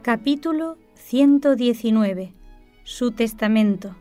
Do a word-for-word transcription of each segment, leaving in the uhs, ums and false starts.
Capítulo ciento diecinueve. Su testamento.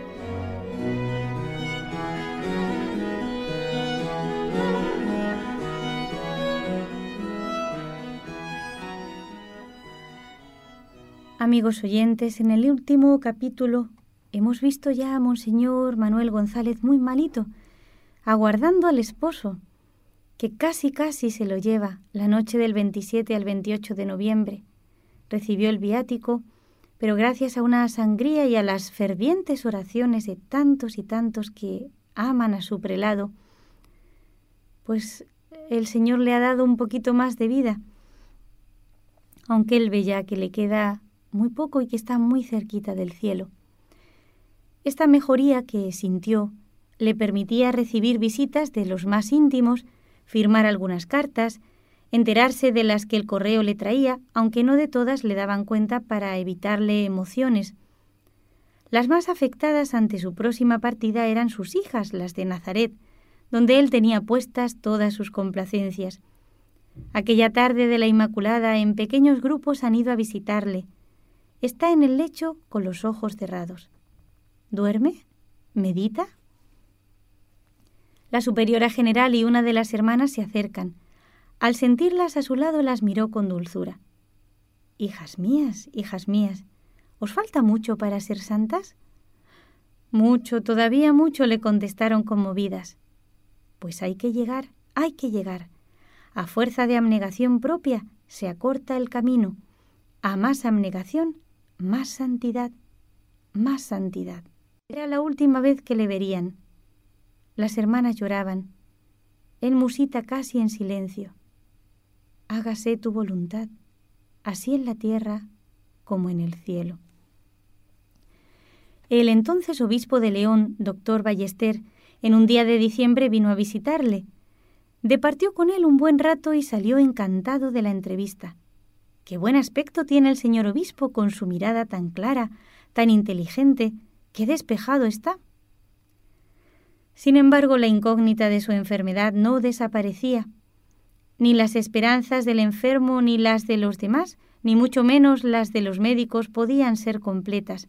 Amigos oyentes, en el último capítulo hemos visto ya a Monseñor Manuel González muy malito, aguardando al esposo, que casi casi se lo lleva la noche del veintisiete al veintiocho de noviembre. Recibió el viático, pero gracias a una sangría y a las fervientes oraciones de tantos y tantos que aman a su prelado, pues el Señor le ha dado un poquito más de vida, aunque él ve ya que le queda muy poco y que está muy cerquita del cielo. Esta mejoría que sintió le permitía recibir visitas de los más íntimos, firmar algunas cartas, enterarse de las que el correo le traía, aunque no de todas le daban cuenta para evitarle emociones. Las más afectadas ante su próxima partida eran sus hijas, las de Nazaret, donde él tenía puestas todas sus complacencias. Aquella tarde de la Inmaculada, en pequeños grupos han ido a visitarle. Está en el lecho con los ojos cerrados. ¿Duerme? ¿Medita? La superiora general y una de las hermanas se acercan. Al sentirlas a su lado las miró con dulzura. «Hijas mías, hijas mías, ¿os falta mucho para ser santas?» «Mucho, todavía mucho», le contestaron conmovidas. «Pues hay que llegar, hay que llegar. A fuerza de abnegación propia se acorta el camino. A más abnegación, más santidad, más santidad». Era la última vez que le verían. Las hermanas lloraban. Él musita casi en silencio. «Hágase tu voluntad, así en la tierra como en el cielo». El entonces obispo de León, doctor Ballester, en un día de diciembre vino a visitarle. Departió con él un buen rato y salió encantado de la entrevista. «Qué buen aspecto tiene el señor obispo con su mirada tan clara, tan inteligente, qué despejado está». Sin embargo, la incógnita de su enfermedad no desaparecía. Ni las esperanzas del enfermo ni las de los demás, ni mucho menos las de los médicos, podían ser completas.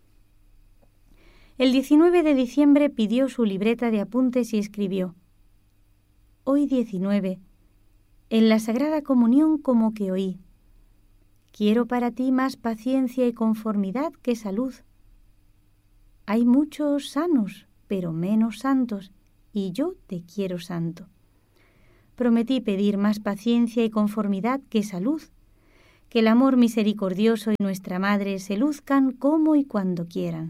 El diecinueve de diciembre pidió su libreta de apuntes y escribió: «Hoy diecinueve, en la Sagrada Comunión como que oí. Quiero para ti más paciencia y conformidad que salud. Hay muchos sanos, pero menos santos, y yo te quiero santo. Prometí pedir más paciencia y conformidad que salud, que el amor misericordioso y nuestra Madre se luzcan como y cuando quieran».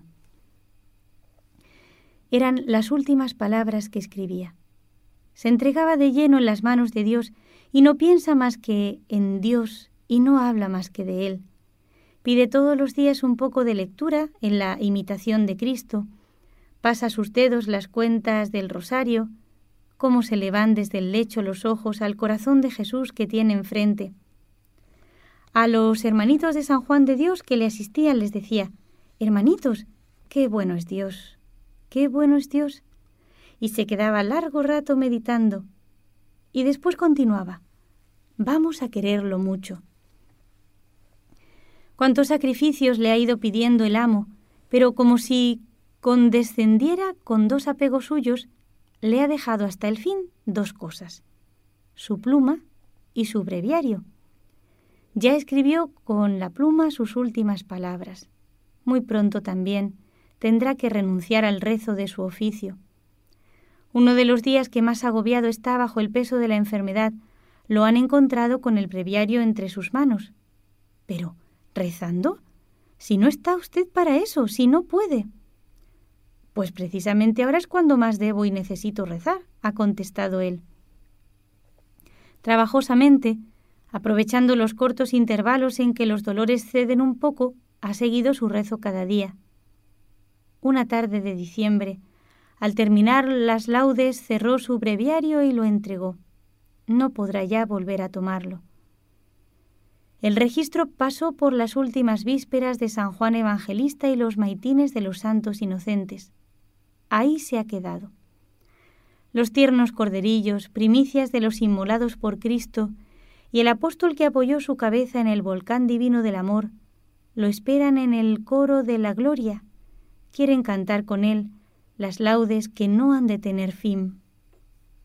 Eran las últimas palabras que escribía. Se entregaba de lleno en las manos de Dios y no piensa más que en Dios y no habla más que de Él. Pide todos los días un poco de lectura en la imitación de Cristo, pasa a sus dedos las cuentas del rosario, cómo se le van desde el lecho los ojos al corazón de Jesús que tiene enfrente. A los hermanitos de San Juan de Dios que le asistían les decía: «Hermanitos, qué bueno es Dios, qué bueno es Dios». Y se quedaba largo rato meditando. Y después continuaba: «Vamos a quererlo mucho». Cuántos sacrificios le ha ido pidiendo el amo, pero como si condescendiera con dos apegos suyos, le ha dejado hasta el fin dos cosas: su pluma y su breviario. Ya escribió con la pluma sus últimas palabras. Muy pronto también tendrá que renunciar al rezo de su oficio. Uno de los días que más agobiado está bajo el peso de la enfermedad, lo han encontrado con el breviario entre sus manos. «Pero, ¿rezando? Si no está usted para eso, si no puede». «Pues precisamente ahora es cuando más debo y necesito rezar», ha contestado él. Trabajosamente, aprovechando los cortos intervalos en que los dolores ceden un poco, ha seguido su rezo cada día. Una tarde de diciembre, al terminar las laudes, cerró su breviario y lo entregó. No podrá ya volver a tomarlo. El registro pasó por las últimas vísperas de San Juan Evangelista y los maitines de los santos inocentes. Ahí se ha quedado. Los tiernos corderillos, primicias de los inmolados por Cristo, y el apóstol que apoyó su cabeza en el volcán divino del amor, lo esperan en el coro de la gloria, quieren cantar con él las laudes que no han de tener fin.